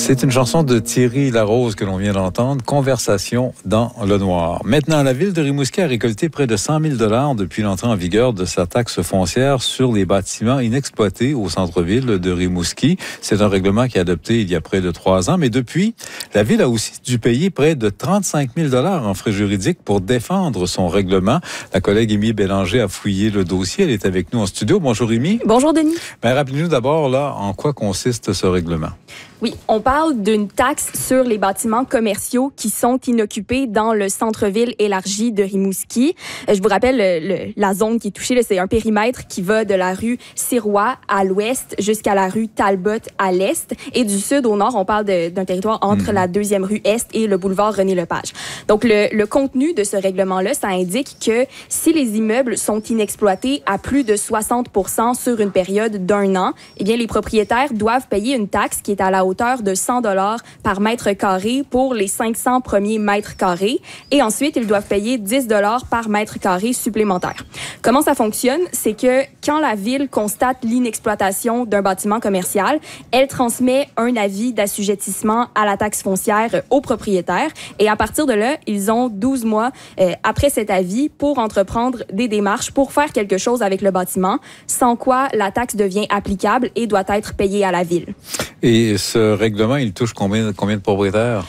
C'est une chanson de Thierry Larose que l'on vient d'entendre, Conversation dans le noir. Maintenant, la ville de Rimouski a récolté près de 100 000 $ depuis l'entrée en vigueur de sa taxe foncière sur les bâtiments inexploités au centre-ville de Rimouski. C'est un règlement qui est adopté il y a près de 3 ans, mais depuis, la ville a aussi dû payer près de 35 000 $ en frais juridiques pour défendre son règlement. La collègue Émy Bélanger a fouillé le dossier. Elle est avec nous en studio. Bonjour Émy. Bonjour Denis. Rappelez-nous d'abord là en quoi consiste ce règlement. Oui, on parle d'une taxe sur les bâtiments commerciaux qui sont inoccupés dans le centre-ville élargi de Rimouski. Je vous rappelle, la zone qui est touchée, c'est un périmètre qui va de la rue Sirois à l'ouest jusqu'à la rue Talbot à l'est. Et du sud au nord, on parle d'un territoire entre la 2e rue Est et le boulevard René-Lepage. Donc, le contenu de ce règlement-là, ça indique que si les immeubles sont inexploités à plus de 60 % sur une période d'1 an, eh bien, les propriétaires doivent payer une taxe qui est à la hauteur de 100 $ par mètre carré pour les 500 premiers mètres carrés. Et ensuite, ils doivent payer 10 $ par mètre carré supplémentaire. Comment ça fonctionne? C'est que quand la ville constate l'inexploitation d'un bâtiment commercial, elle transmet un avis d'assujettissement à la taxe foncière aux propriétaires. Et à partir de là, ils ont 12 mois après cet avis pour entreprendre des démarches pour faire quelque chose avec le bâtiment, sans quoi la taxe devient applicable et doit être payée à la ville. Et ce règlement, il touche combien de propriétaires?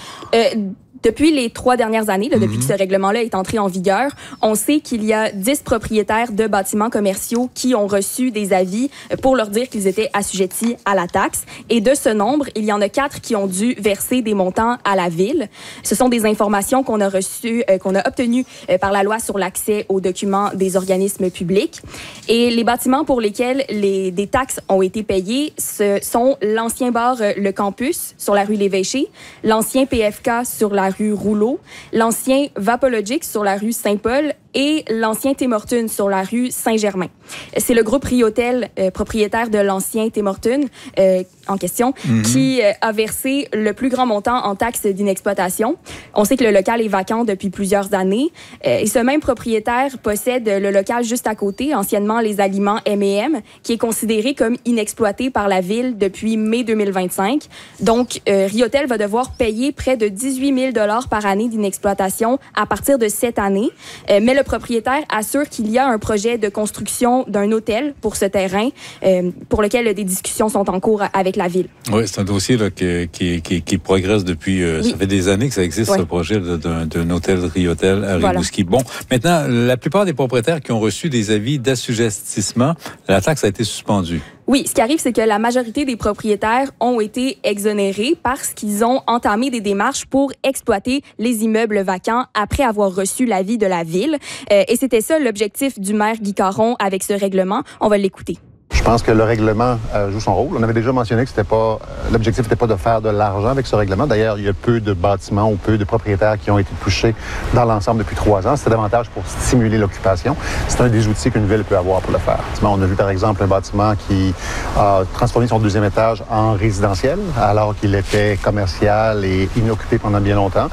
Depuis les 3 dernières années, depuis que ce règlement-là est entré en vigueur, on sait qu'il y a 10 propriétaires de bâtiments commerciaux qui ont reçu des avis pour leur dire qu'ils étaient assujettis à la taxe. Et de ce nombre, il y en a 4 qui ont dû verser des montants à la ville. Ce sont des informations qu'on a reçues, qu'on a obtenues par la loi sur l'accès aux documents des organismes publics. Et les bâtiments pour lesquels des taxes ont été payées, ce sont l'ancien bar Le Campus sur la rue L'Évêché, l'ancien PFK sur la rue Rouleau, l'ancien Vapologic sur la rue Saint-Paul et l'ancien Tim Hortons sur la rue Saint-Germain. C'est le groupe Riotel, propriétaire de l'ancien Tim Hortons en question, qui a versé le plus grand montant en taxes d'inexploitation. On sait que le local est vacant depuis plusieurs années. Et ce même propriétaire possède le local juste à côté, anciennement les aliments M&M, qui est considéré comme inexploité par la ville depuis mai 2025. Donc, Riotel va devoir payer près de 18 000 $ par année d'inexploitation à partir de cette année. Mais le propriétaire assure qu'il y a un projet de construction d'un hôtel pour ce terrain, pour lequel des discussions sont en cours avec la ville. Oui, c'est un dossier là, qui progresse depuis... Ça fait des années que ça existe, ce projet d'un hôtel Riotel à Rimouski. Voilà. Bon, maintenant, la plupart des propriétaires qui ont reçu des avis d'assujettissement, la taxe a été suspendue. Oui, ce qui arrive, c'est que la majorité des propriétaires ont été exonérés parce qu'ils ont entamé des démarches pour exploiter les immeubles vacants après avoir reçu l'avis de la ville. Et c'était ça l'objectif du maire Guy Caron avec ce règlement. On va l'écouter. Je pense que le règlement joue son rôle. On avait déjà mentionné que l'objectif n'était pas de faire de l'argent avec ce règlement. D'ailleurs, il y a peu de bâtiments ou peu de propriétaires qui ont été touchés dans l'ensemble depuis 3 ans. C'était davantage pour stimuler l'occupation. C'est un des outils qu'une ville peut avoir pour le faire. On a vu par exemple un bâtiment qui a transformé son 2e étage en résidentiel alors qu'il était commercial et inoccupé pendant bien longtemps.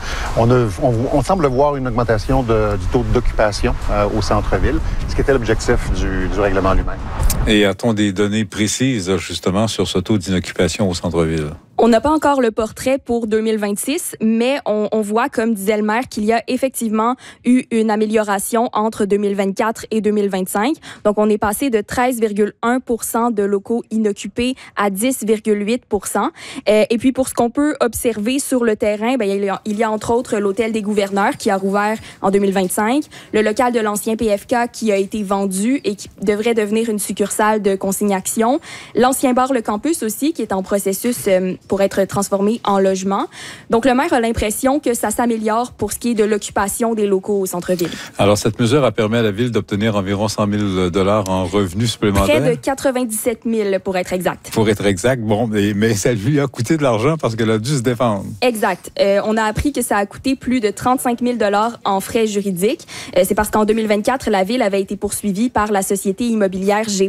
On semble voir une augmentation du taux d'occupation au centre-ville, ce qui était l'objectif du règlement lui-même. Et a-t-on des données précises, justement, sur ce taux d'inoccupation au centre-ville? On n'a pas encore le portrait pour 2026, mais on voit, comme disait le maire, qu'il y a effectivement eu une amélioration entre 2024 et 2025. Donc, on est passé de 13,1 % de locaux inoccupés à 10,8 %. Et puis, pour ce qu'on peut observer sur le terrain, il y a entre autres l'Hôtel des Gouverneurs qui a rouvert en 2025, le local de l'ancien PFK qui a été vendu et qui devrait devenir une succursale de Consigne-Action, l'ancien bar Le Campus aussi qui est en processus pour être transformé en logement. Donc, le maire a l'impression que ça s'améliore pour ce qui est de l'occupation des locaux au centre-ville. Alors, cette mesure a permis à la ville d'obtenir environ 100 000 $ en revenus supplémentaires. Près de 97 000 pour être exact. Pour être exact, bon, mais ça lui a coûté de l'argent parce qu'elle a dû se défendre. Exact. On a appris que ça a coûté plus de 35 000 $ en frais juridiques. C'est parce qu'en 2024, la ville avait été poursuivie par la société immobilière G